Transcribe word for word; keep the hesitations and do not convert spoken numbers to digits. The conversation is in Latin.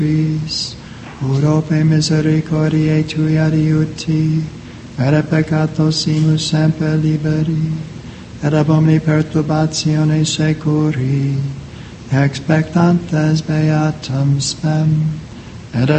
uro per misericordiae tui adiuti, et peccatossimus semper liberi, et ab omni perturbatione securi, expectantes beatam spem, et